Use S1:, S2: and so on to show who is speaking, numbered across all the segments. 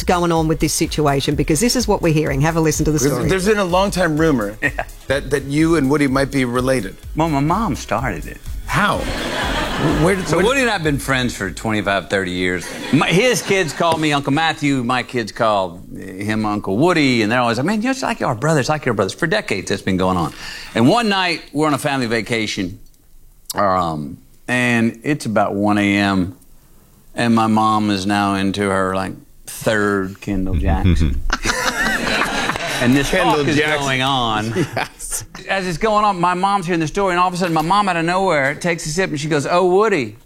S1: going on with this situation, because this is what we're hearing. Have a listen to the story.
S2: There's been a long-time rumor that you and Woody might be related.
S3: Well, my mom started it.
S2: How?
S3: So Woody and I have been friends for 25, 30 years. His kids call me Uncle Matthew. My kids call him Uncle Woody. And they're always like, man, it's like our brothers, like your brothers. For decades, that's been going on. And one night, we're on a family vacation. And it's about 1 a.m. And my mom is now into her, like, third Kendall Jackson. And this talk is going on.
S2: Yes.
S3: As it's going on, my mom's hearing the story, and all of a sudden, my mom out of nowhere takes a sip, and she goes, "Oh, Woody,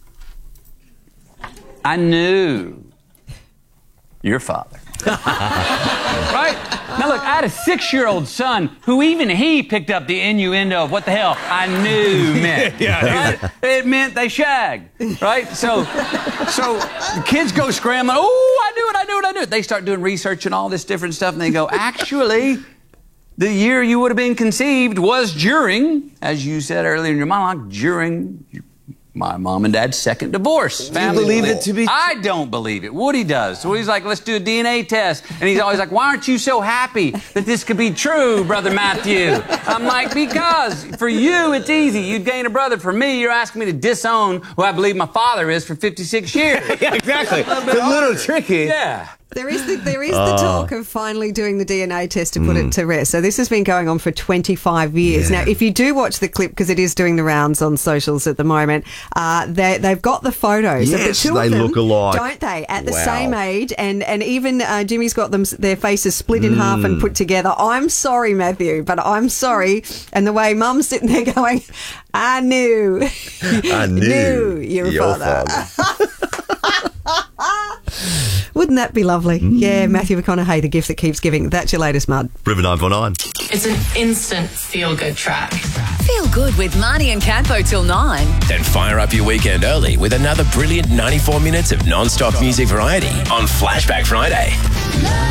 S3: I knew your father." Right? Now, look, I had a 6-year-old son who even he picked up the innuendo of what the hell I knew meant. Right? It meant they shagged, right? So the kids go scrambling. Oh, I knew it. They start doing research and all this different stuff, and they go, actually, the year you would have been conceived was during, as you said earlier in your monologue, during my mom and dad's second divorce.
S2: Do you believe it to be true?
S3: I don't believe it. Woody does. So he's like, let's do a DNA test. And he's always like, why aren't you so happy that this could be true, Brother Matthew? I'm like, because for you, it's easy. You'd gain a brother. For me, you're asking me to disown who I believe my father is for 56 years.
S2: Yeah, exactly. It's a little tricky.
S3: Yeah.
S1: There is the talk of finally doing the DNA test to put it to rest. So this has been going on for 25 years.
S2: Yeah.
S1: Now, if you do watch the clip, because it is doing the rounds on socials at the moment, they've got the photos.
S4: Yes,
S1: of the two
S4: they
S1: of them,
S4: look alike.
S1: don't they? At the same age, and even Jimmy's got their faces split in half and put together. I'm sorry, Matthew, but I'm sorry. And the way Mum's sitting there going, I knew your father. Wouldn't that be lovely? Yeah, Matthew McConaughey, the gift that keeps giving. That's your latest mud.
S4: River 949.
S5: It's an instant feel-good track.
S6: Feel good with Marnie and Campo till 9.
S7: Then fire up your weekend early with another brilliant 94 minutes of non-stop music variety on Flashback Friday.